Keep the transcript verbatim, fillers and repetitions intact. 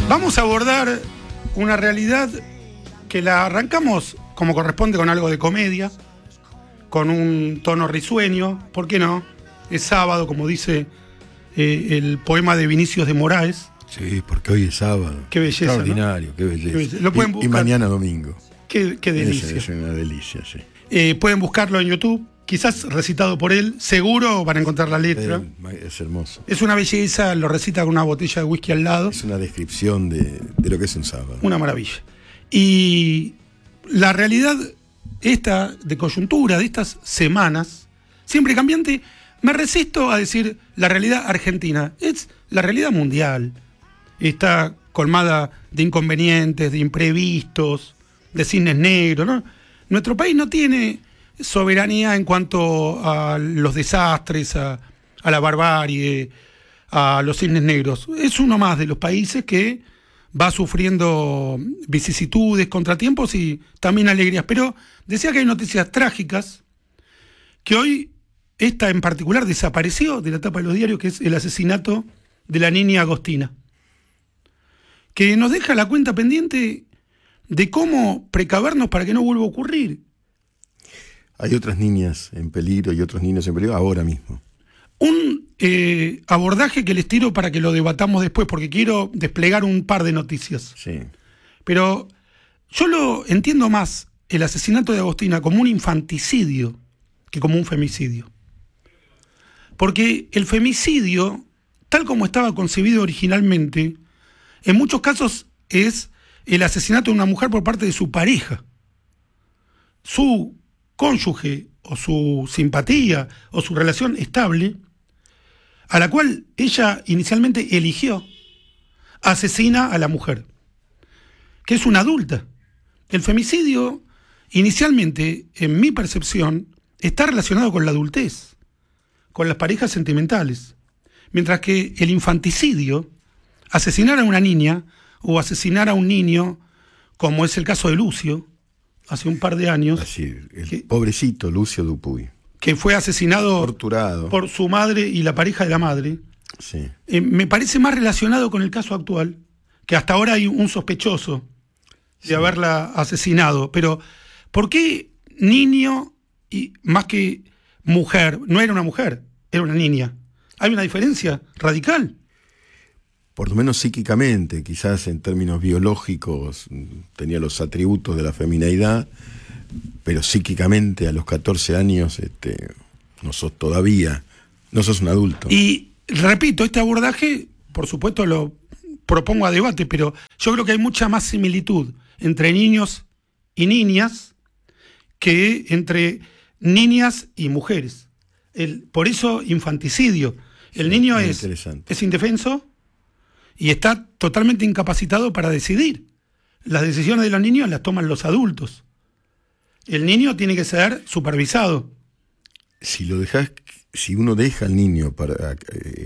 Vamos a abordar una realidad que la arrancamos como corresponde con algo de comedia, con un tono risueño, ¿por qué no? Es sábado, como dice eh, el poema de Vinicius de Moraes. Sí, porque hoy es sábado. Qué belleza, extraordinario, ¿no? qué belleza. Qué belleza. Lo pueden y, buscar. y mañana domingo. Qué, qué delicia. Es, es una delicia, sí. Eh, pueden buscarlo en YouTube, quizás recitado por él, seguro van a encontrar la letra. Es, es hermoso. Es una belleza, lo recita con una botella de whisky al lado. Es una descripción de, de lo que es un sábado. Una maravilla. Y la realidad esta de coyuntura, de estas semanas, siempre cambiante, me resisto a decir la realidad argentina, es la realidad mundial. Está colmada de inconvenientes, de imprevistos, de cisnes negros, ¿no? Nuestro país no tiene soberanía en cuanto a los desastres, a, a la barbarie, a los cisnes negros. Es uno más de los países que va sufriendo vicisitudes, contratiempos y también alegrías. Pero decía que hay noticias trágicas, que hoy esta en particular desapareció de la tapa de los diarios, que es el asesinato de la niña Agostina, que nos deja la cuenta pendiente de cómo precavernos para que no vuelva a ocurrir. Hay otras niñas en peligro y otros niños en peligro ahora mismo. Un eh, abordaje que les tiro para que lo debatamos después, porque quiero desplegar un par de noticias. Sí. Pero yo lo entiendo más, el asesinato de Agostina, como un infanticidio que como un femicidio. Porque el femicidio, tal como estaba concebido originalmente, en muchos casos es el asesinato de una mujer por parte de su pareja. Su cónyuge o su simpatía o su relación estable, a la cual ella inicialmente eligió, asesina a la mujer, que es una adulta. El femicidio, inicialmente, en mi percepción, está relacionado con la adultez, con las parejas sentimentales, mientras que el infanticidio, asesinar a una niña o asesinar a un niño, como es el caso de Lucio, hace un par de años. Así, el que, pobrecito Lucio Dupuy. Que fue asesinado torturado por su madre y la pareja de la madre. Sí. Eh, me parece más relacionado con el caso actual, que hasta ahora hay un sospechoso de sí. haberla asesinado. Pero, ¿por qué niño y más que mujer? No era una mujer, era una niña. ¿Hay una diferencia radical? Por lo menos psíquicamente, quizás en términos biológicos tenía los atributos de la femineidad, pero psíquicamente a los catorce años este, no sos todavía, no sos un adulto. Y repito, este abordaje, por supuesto lo propongo a debate, pero yo creo que hay mucha más similitud entre niños y niñas que entre niñas y mujeres. El, por eso infanticidio. El sí, niño es, es indefenso y está totalmente incapacitado para decidir. Las decisiones de los niños las toman los adultos. El niño tiene que ser supervisado. Si lo dejas, si uno deja al niño para eh,